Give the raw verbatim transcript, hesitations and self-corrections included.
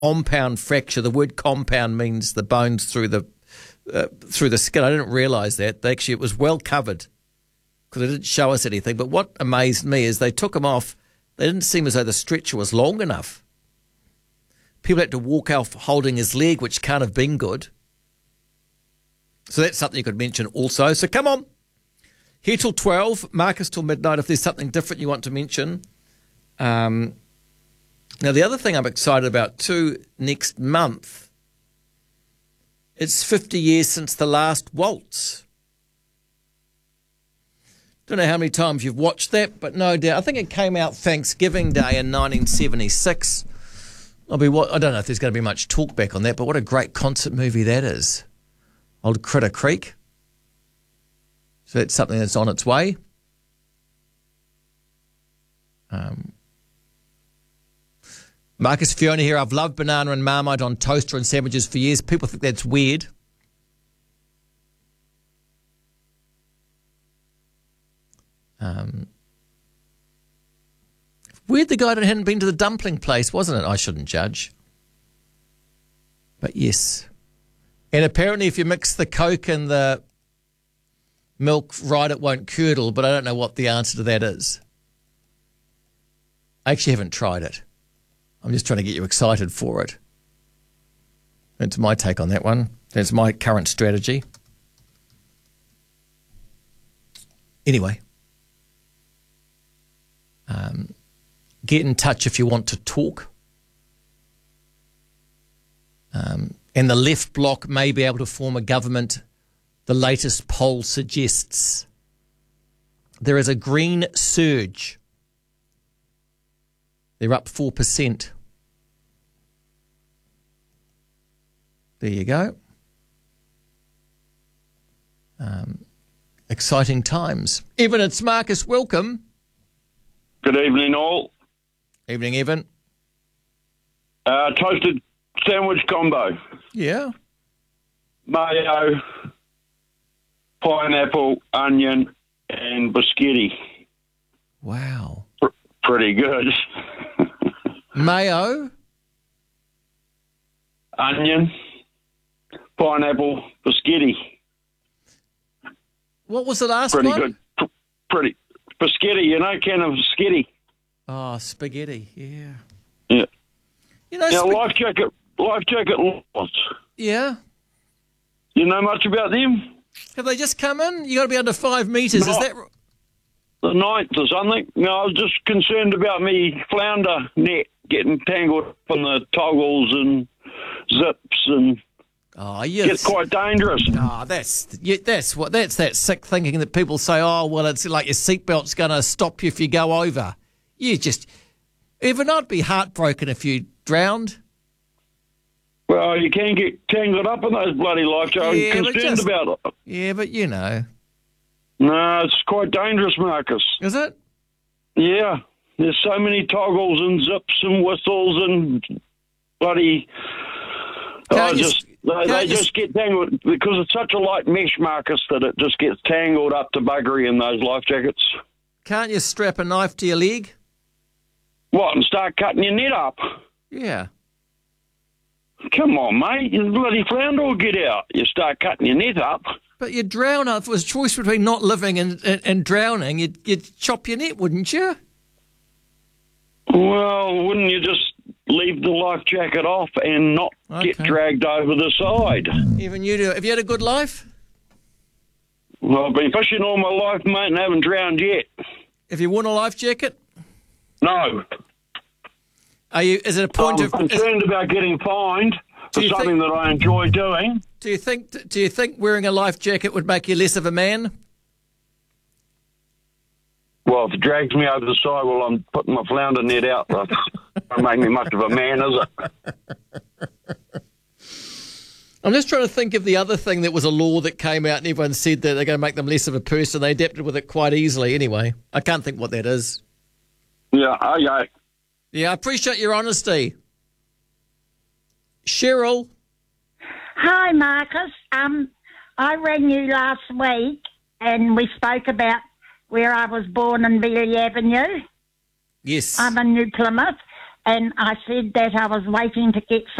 compound fracture. The word compound means the bones through the uh, through the skin. I didn't realise that. They actually, it was well covered because it didn't show us anything. But what amazed me is they took him off. They didn't seem as though the stretcher was long enough. People had to walk off holding his leg, which can't have been good. So that's something you could mention also. So come on. Here till twelve, Marcus till midnight if there's something different you want to mention. Um, now, the other thing I'm excited about too, next month, it's fifty years since the last waltz. Don't know how many times you've watched that, but no doubt. I think it came out Thanksgiving Day in nineteen seventy-six. I'll be. I don't know if there's going to be much talk back on that, but what a great concert movie that is. Old Critter Creek. So that's something that's on its way. Um, Marcus Fiona here. I've loved banana and Marmite on toaster and sandwiches for years. People think that's weird. Um, weird the guy that hadn't been to the dumpling place, wasn't it? I shouldn't judge. But yes. And apparently if you mix the Coke and the milk right, it won't curdle, but I don't know what the answer to that is. I actually haven't tried it. I'm just trying to get you excited for it. That's my take on that one. That's my current strategy. Anyway. Um, get in touch if you want to talk. Um, and the left bloc may be able to form a government, the latest poll suggests. There is a green surge. They're up four percent. There you go. Um, exciting times. Evan, it's Marcus. Welcome. Good evening, all. Evening, Evan. Uh, toasted sandwich combo. Yeah. Mayo, pineapple, onion, and biscotti. Wow. Pr- pretty good. Mayo, onion, pineapple, biscotti. What was the last pretty one? Pretty good. P- pretty. Biscotti, you know, can of biscotti. Oh, spaghetti, yeah. Yeah. You know, now, sp- life jacket, life jacket laws. Yeah. You know much about them? Have they just come in? You got to be under five metres. No. Is that The ninth or something. No, I was just concerned about me flounder net getting tangled up in the toggles and zips and oh, yes. It's quite dangerous. Oh, that's yeah, that's what that's that sick thinking that people say. Oh, well, it's like your seatbelt's going to stop you if you go over. You just, even I'd be heartbroken if you drowned. Well, you can get tangled up in those bloody life jackets. Yeah, I'm but concerned just- about it. Yeah, but you know, No, it's quite dangerous, Marcus. is it? Yeah, there's so many toggles and zips and whistles and bloody. Can't Oh, you just s- they, can't they you just s- get tangled because it's such a light mesh, Marcus, that it just gets tangled up to buggery in those life jackets. Can't you strap a knife to your leg? What, and start cutting your net up? Yeah. Come on, mate. Your bloody flounder will get out. You start cutting your net up. But you'd drown. If it was a choice between not living and, and, and drowning, you'd, you'd chop your net, wouldn't you? Well, wouldn't you just leave the life jacket off and not get Okay. dragged over the side? Even you do. Have you had a good life? Well, I've been fishing all my life, mate, and haven't drowned yet. Have you worn a life jacket? No. Are you? Is it a point I'm of? Is, concerned about getting fined for Do you something think- that I enjoy doing. do you think? Do you think wearing a life jacket would make you less of a man? Well, if it drags me over the side while I'm putting my flounder net out, that won't make me much of a man, is it? I'm just trying to think of the other thing that was a law that came out and everyone said that they're going to make them less of a person. They adapted with it quite easily anyway. I can't think what that is. Yeah, okay. Yeah, I appreciate your honesty. Cheryl. Hi, Marcus. Um, I rang you last week and we spoke about where I was born in Bailey Avenue. Yes. I'm in New Plymouth. and I said that I was waiting to get